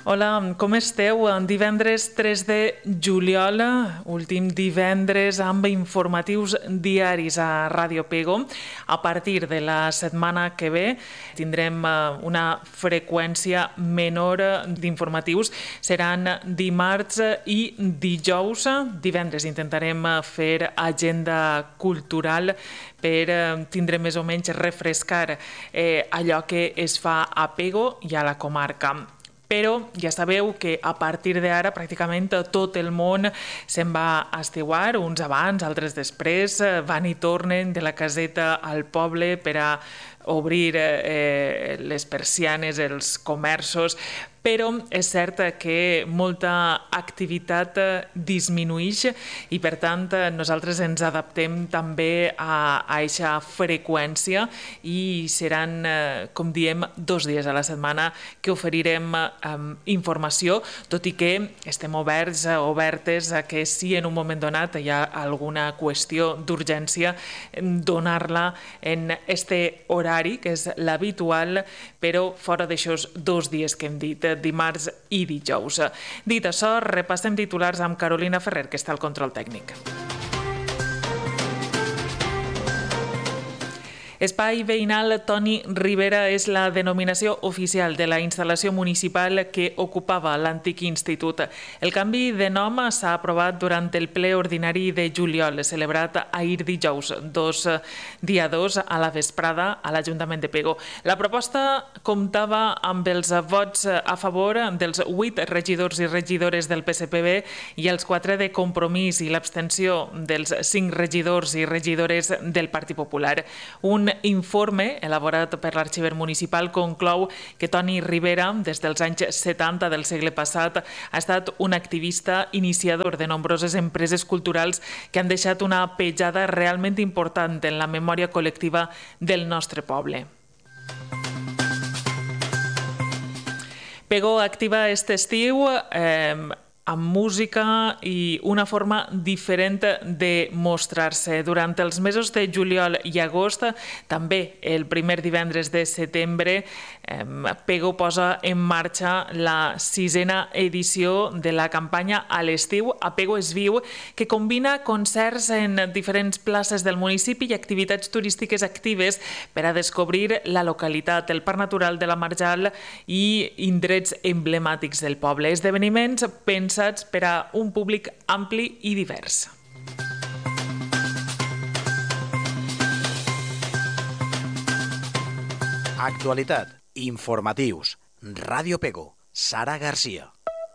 Hola, com esteu? Divendres 3 de juliol, últim divendres amb informatius diaris a Ràdio Pego. A partir de la setmana que ve tindrem una freqüència menor d'informatius. Seran dimarts i dijous. Divendres intentarem fer agenda cultural per tindre més o menys refrescar allò que es fa a Pego i a la comarca. Però ja sabeu que a partir d'ara pràcticament tot el món se'n va a estiuar, uns abans, altres després, van i tornen de la caseta al poble per a obrir les persianes, els comerços, però és cert que molta activitat disminueix i per tant nosaltres ens adaptem també a aquesta freqüència i seran, com diem, 2 dies a la setmana que oferirem informació, tot i que estem obertes a que si en un moment donat hi ha alguna qüestió d'urgència, donar-la en este horari, que és l'habitual, però fora d'aixòs 2 dies que hem dit, dimarts i dijous. Dit això, repassem titulars amb Carolina Ferrer, que està al control tècnic. Espai veïnal Toni Ribera és la denominació oficial de la instal·lació municipal que ocupava l'antic institut. El canvi de nom s'ha aprovat durant el ple ordinari de juliol, celebrat ahir dijous, dia 2 a la vesprada a l'Ajuntament de Pego. La proposta comptava amb els vots a favor dels 8 regidors i regidores del PSPB i els 4 de Compromís i l'abstenció dels 5 regidors i regidores del Partit Popular. Un informe elaborat per l'arxiver municipal conclou que Toni Ribera, des dels anys 70 del segle passat, ha estat un activista iniciador de nombroses empreses culturals que han deixat una petjada realment important en la memòria col·lectiva del nostre poble. Pego activa este estiu amb música i una forma diferent de mostrar-se. Durant els mesos de juliol i agost, també el primer divendres de setembre, Pego posa en marxa la 6a edició de la campanya A l'estiu, A Pego es viu, que combina concerts en diferents places del municipi i activitats turístiques actives per a descobrir la localitat, el parc natural de la Marjal i indrets emblemàtics del poble. Esdeveniments pensats per a un públic ampli i divers. Actualitat, informatius, Ràdio Pego, Sara Garcia.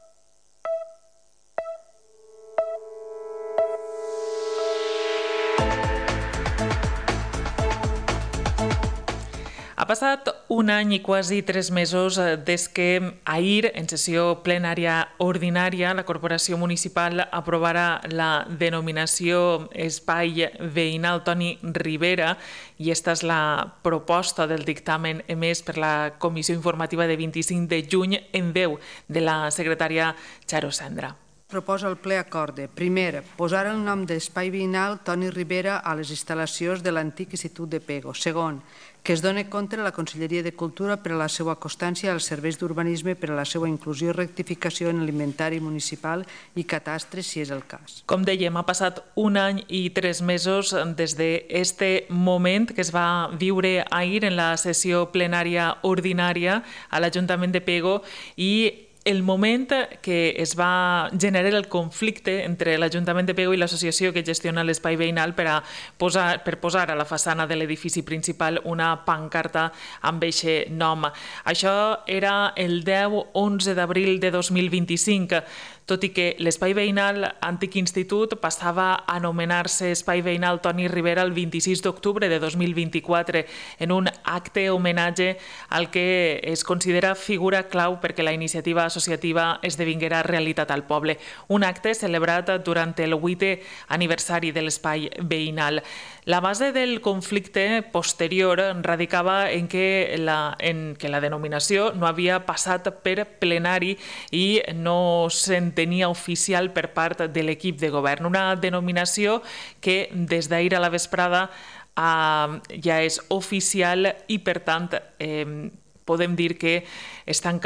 Ha passat un any i quasi 3 mesos des que ahir, en sessió plenària ordinària, la Corporació Municipal aprovarà la denominació Espai Veïnal Toni Ribera i esta és la proposta del dictamen emès per la Comissió Informativa de 25 de juny en veu de la secretària Charo Sendra. Proposa el ple acorde. Primer, posar el nom d'Espai Veïnal Toni Ribera a les instal·lacions de l'antic Institut de Pego. Segon, que es doni compte a la Conselleria de Cultura per a la seva constància als serveis d'urbanisme per a la seva inclusió i rectificació en l'inventari municipal i catastre, si és el cas. Com dèiem, ha passat un any i 3 mesos des d'aquest moment que es va viure ahir en la sessió plenària ordinària a l'Ajuntament de Pego i el moment que es va generar el conflicte entre l'Ajuntament de Pego i l'associació que gestiona l'espai veïnal per posar a la façana de l'edifici principal una pancarta amb aquest nom. Això era el 10-11 d'abril de 2025. Tot i que l'espai veïnal Antic Institut passava a anomenar-se Espai Veïnal Toni Ribera el 26 d'octubre de 2024 en un acte homenatge al que es considera figura clau perquè la iniciativa associativa esdevinguera realitat al poble. Un acte celebrat durant el 8è aniversari de l'espai veïnal. La base del conflicte posterior radicava en que la denominació no havia passat per plenari i no s'entenia oficial per part de l'equip de govern. Una denominació que des d'ahir a la vesprada ja és oficial i, per tant, podem dir que es tanca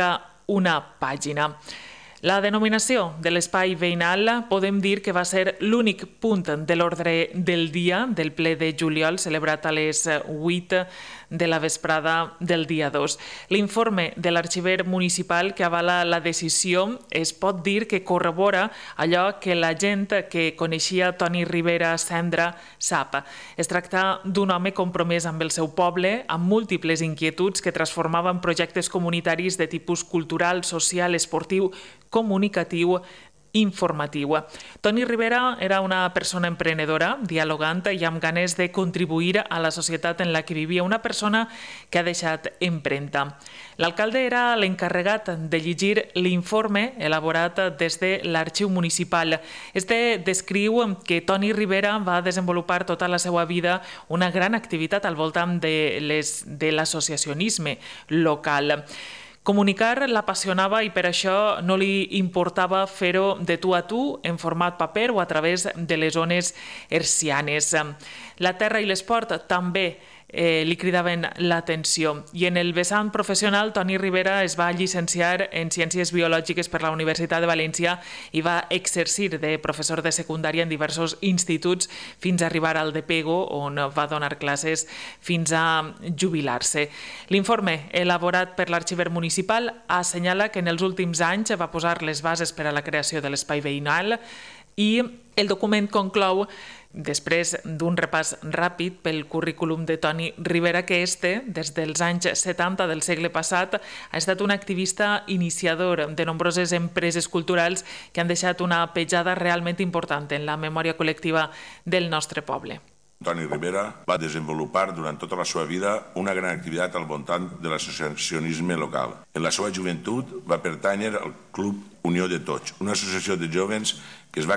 una pàgina. La denominació de l'espai veïnal podem dir que va ser l'únic punt de l'ordre del dia del ple de juliol celebrat a les 8 de la vesprada del dia 2. L'informe de l'arxiver municipal que avala la decisió es pot dir que corrobora allò que la gent que coneixia Toni Ribera Cendra sap. Es tracta d'un home compromès amb el seu poble, amb múltiples inquietuds que transformava en projectes comunitaris de tipus cultural, social, esportiu, comunicatiu, informatiu. Toni Ribera era una persona emprenedora, dialogant i amb ganes de contribuir a la societat en la que vivia, una persona que ha deixat empremta. L'alcalde era l'encarregat de llegir l'informe elaborat des de l'Arxiu Municipal. Este descriu que Toni Ribera va desenvolupar tota la seva vida una gran activitat al voltant de l'associacionisme local. Comunicar l'apassionava i per això no li importava fer-ho de tu a tu, en format paper o a través de les ones hertzianes. La terra i l'esport també li cridaven l'atenció. I en el vessant professional, Toni Ribera es va llicenciar en Ciències Biològiques per la Universitat de València i va exercir de professor de secundària en diversos instituts fins a arribar al de Pego, on va donar classes fins a jubilar-se. L'informe elaborat per l'arxiver municipal assenyala que en els últims anys va posar les bases per a la creació de l'espai veïnal i el document conclou, després d'un repàs ràpid pel currículum de Toni Ribera, que des dels anys 70 del segle passat, ha estat un activista iniciador de nombroses empreses culturals que han deixat una petjada realment important en la memòria col·lectiva del nostre poble. Toni Ribera va desenvolupar durant tota la seva vida una gran activitat al voltant de l'associacionisme local. En la seva joventut va pertànyer al Club Unió de Tots, una associació de jovens que es va